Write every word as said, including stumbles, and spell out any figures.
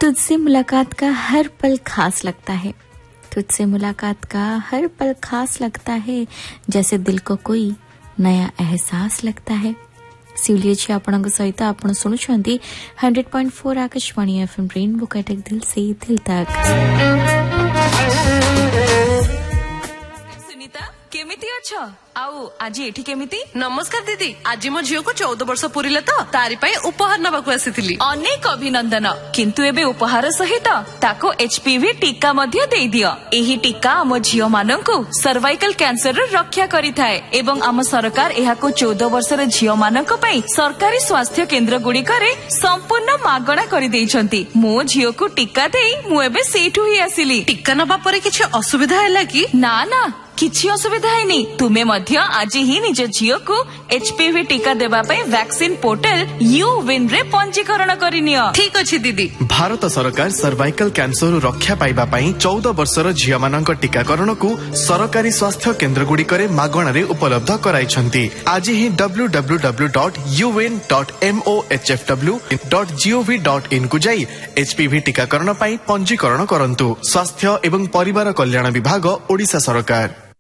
तुझसे मुलाकात का हर पल खास लगता है, तुझसे मुलाकात का हर पल खास लगता है, जैसे दिल को कोई नया एहसास लगता है। सिवलिए जी आपणक सहित आपण शुणुंट hundred point four Akashvani FM rainbow Cuttack दिल से दिल तक। सुनीता केमिति अछ आउ आज एठी केमिति? नमस्कार दीदी, आज मो झियो को चौदह वर्ष पुरिले तो तारि पई उपहार नबाकू आसीथिली। अनेक अभिनंदन। किंतु एबे उपहार सहित ताको एचपीवी टीका मध्य देई दियो। एही टीका आम झियो माननकु सर्वाइकल कैंसर रो रक्षा करिथाय एवं आम सरकार एहाको चौदह वर्षर झियो माननक पई सरकारी स्वास्थ्य केंद्र गुडी करे संपूर्ण मागणा करि देइछंती। मो झियो को टीका देई मु एबे सेठु ही आसिली। टीका नबा परे किछ असुविधा हैला कि? ना ना किछि असुविधा हैनी। तुमे मध्य आज ही निज झियो को एचपीवी टीका देबा पई वैक्सीन पोर्टल यू विन रे पंजीकरण करिनियो। ठीक अछि दीदी। भारत सरकार सर्वाइकल कैंसर रक्षा पाइबा पई चौदह वर्षर झियो मानक टीकाकरण को सरकारी स्वास्थ्य केंद्र गुडी करे मागणा रे उपलब्ध कराइछंती। आज ही W W W dot U win dot M O H F W dot G O V dot in को जाई एचपीवी टीकाकरण पई पंजीकरण करंतु। स्वास्थ्य एवं परिवार कल्याण विभाग ओडिशा सरकार।